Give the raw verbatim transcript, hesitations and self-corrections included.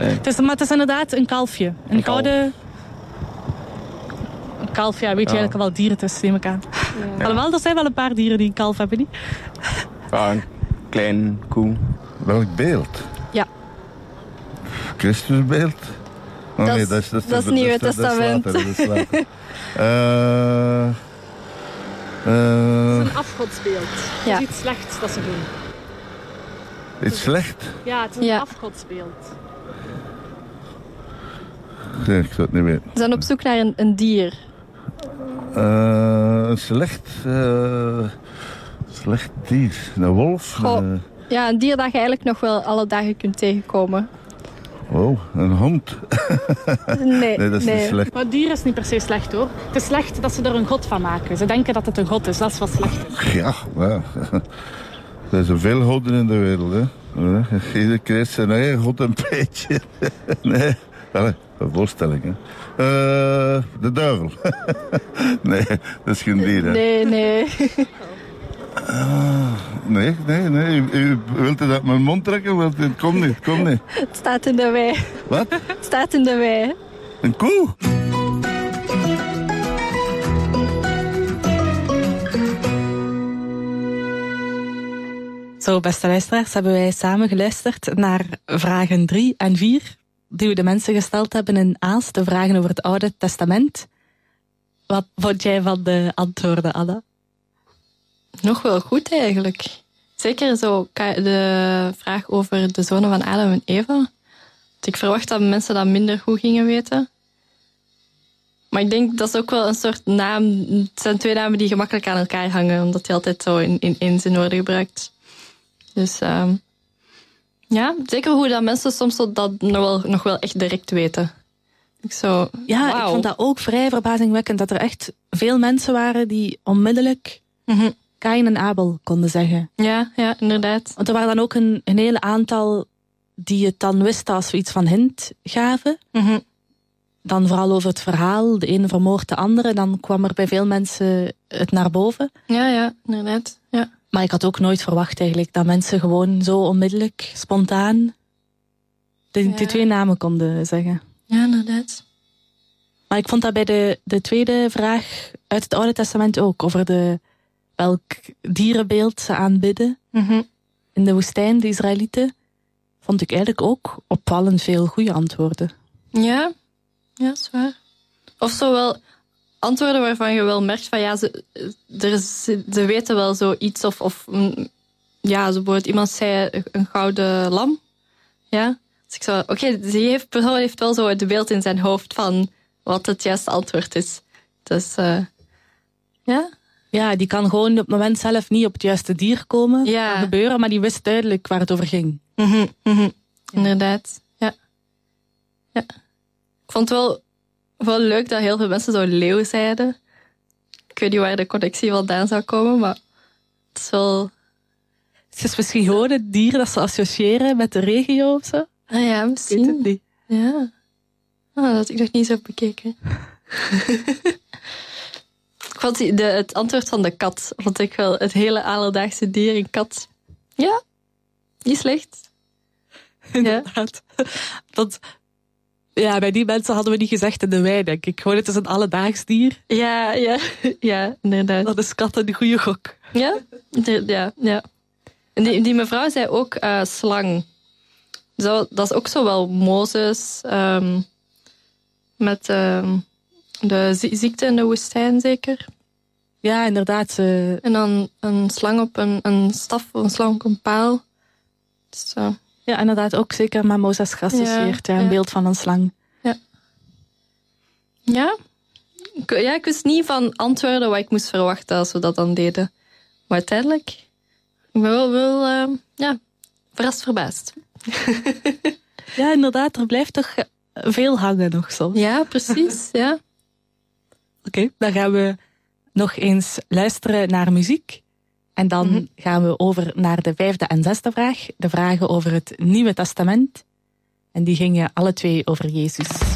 Nee. Het is, maar het is inderdaad een kalfje. Een, Een kalf. gouden... Een kalf, ja, weet je Ja. eigenlijk wel dieren tussen, neem ik aan. Ja. Alhoewel, er zijn wel een paar dieren die een kalf hebben, niet? Ja, een klein koe. Welk beeld? Ja. Christusbeeld? Oh, Dat nee, is- dat is, dat is, dat is het Nieuwe dat is- dat is Testament. later, dat is later. Eh, eh, Een afgodsbeeld. Ja. Het is iets slechts dat ze doen. iets slecht? Ja, het is een Ja. afgodsbeeld. Nee, ik zou het niet weten. We zijn op zoek naar een, een dier. Eh, een slecht... eh, slecht dier. Een wolf? Goh. Eh, Ja, een dier dat je eigenlijk nog wel alle dagen kunt tegenkomen. wow, een hond. Nee, Nee, dat is niet slecht. Maar dier is niet per se slecht, hoor. Het is slecht dat ze er een god van maken. Ze denken dat het een god is, dat is wat slecht is. Ja, ja. Er zijn zoveel goden in de wereld, hè. Ieder krijgt zijn eigen god een beetje. Nee, allee, een voorstelling, hè. Uh, de duivel. Nee, dat is geen dier, hè. Nee, nee. Uh, nee, nee, nee. U, u wilt het uit mijn mond trekken? Want het komt niet, het komt niet. Het staat in de wei. Wat? Het staat in de wei. Een koe? Zo, beste luisteraars, hebben wij samen geluisterd naar vragen drie en vier, die we de mensen gesteld hebben in Aalst, de vragen over het Oude Testament. Wat vond jij van de antwoorden, Anna? Nog wel goed eigenlijk. Zeker zo de vraag over de zonen van Adam en Eva. Want ik verwacht dat mensen dat minder goed gingen weten. Maar ik denk dat is ook wel een soort naam. Het zijn twee namen die gemakkelijk aan elkaar hangen, omdat die altijd zo in, in één zin worden gebruikt. Dus um, ja, zeker hoe dat mensen soms zo dat nog wel, nog wel echt direct weten. Ik zo, Ja, wow. ik vond dat ook vrij verbazingwekkend, dat er echt veel mensen waren die onmiddellijk Mm-hmm. Kain en Abel konden zeggen. Ja, ja, inderdaad. Want er waren dan ook een, een hele aantal die het dan wisten als we iets van hint gaven. Mm-hmm. Dan vooral over het verhaal, de ene vermoordt de andere. Dan kwam er bij veel mensen het naar boven. Ja, ja, inderdaad. Ja. Maar ik had ook nooit verwacht eigenlijk dat mensen gewoon zo onmiddellijk, spontaan, de, Ja. die twee namen konden zeggen. Ja, inderdaad. Maar ik vond dat bij de, de tweede vraag uit het Oude Testament ook, over de, welk dierenbeeld ze aanbidden Mm-hmm. in de woestijn, de Israëlieten, vond ik eigenlijk ook opvallend veel goede antwoorden. Ja, ja, is waar. Of zo wel antwoorden waarvan je wel merkt van ja, ze, er is, ze weten wel zoiets. Of, of mm, ja, zo bijvoorbeeld iemand zei een gouden lam. Ja. Dus ik zo, oké, okay, die heeft, persoon heeft wel zo het beeld in zijn hoofd van wat het juiste antwoord is. Dus uh, ja. Ja, die kan gewoon op het moment zelf niet op het juiste dier komen. Ja. Kan gebeuren, maar die wist duidelijk waar het over ging. Mm-hmm, mm-hmm. Ja. Inderdaad, ja. Ja. Ik vond het wel, wel leuk dat heel veel mensen zo leeuw zeiden. Ik weet niet waar de connectie vandaan zou komen, maar het is wel... Het is misschien gewoon het dier dat ze associëren met de regio of zo. Ah ja, Ik weet misschien. het niet. Ja. Oh, dat had ik nog niet zo bekeken. Ik vond die, de, het antwoord van de kat, vond ik wel het hele alledaagse dier, een kat. Ja, niet slecht. Inderdaad. Want ja, bij die mensen hadden we niet gezegd in de wei, denk ik. Gewoon, het is een alledaags dier. Ja, ja, ja, inderdaad. Dat is kat een goede gok. Ja, de, ja, ja. En die, die mevrouw zei ook uh, slang. Zo, dat is ook zo wel Mozes um, met um, de ziekte in de woestijn zeker. Ja, inderdaad. Uh... En dan een slang op een, een staf, een slang op een paal. Dus, uh... Ja, inderdaad, ook zeker met Mozes geassocieerd. Ja, ja, een ja. beeld van een slang. Ja. Ja? Ik, ja, ik wist niet van antwoorden wat ik moest verwachten als we dat dan deden. Maar uiteindelijk, ik ben wel, wel uh, ja, verrast verbaasd. Ja, inderdaad, er blijft toch veel hangen nog soms. Ja, precies, ja. Oké, okay, dan gaan we nog eens luisteren naar muziek. En dan mm-hmm. gaan we over naar de vijfde en zesde vraag. De vragen over het Nieuwe Testament. En die gingen alle twee over Jezus.